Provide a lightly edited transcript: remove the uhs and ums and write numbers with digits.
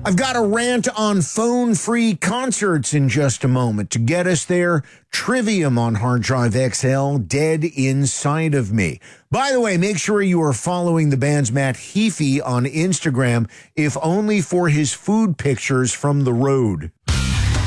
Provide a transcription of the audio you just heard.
I've got a rant on phone-free concerts in just a moment. To get us there, Trivium on Hard Drive XL, Dead Inside of Me. By the way, make sure you are following the band's Matt Heafy on Instagram, if only for his food pictures from the road.